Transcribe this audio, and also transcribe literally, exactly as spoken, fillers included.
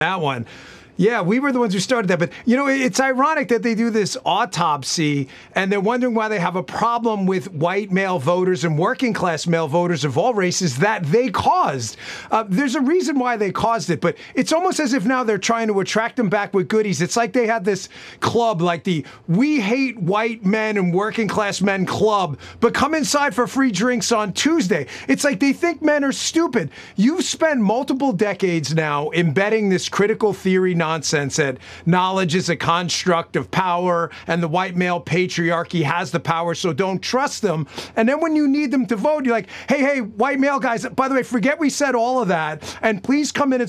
That one. Yeah, we were the ones who started that. But, you know, it's ironic that they do this autopsy and they're wondering why they have a problem with white male voters and working class male voters of all races that they caused. Uh, there's a reason why they caused it, but it's almost as if now they're trying to attract them back with goodies. It's like they had this club, like the We Hate White Men and Working Class Men Club, but come inside for free drinks on Tuesday. It's like they think men are stupid. You've spent multiple decades now embedding this critical theory nonsense that knowledge is a construct of power and the white male patriarchy has the power, so don't trust them. And then when you need them to vote, you're like, hey, hey, white male guys, by the way, forget we said all of that, and please come in and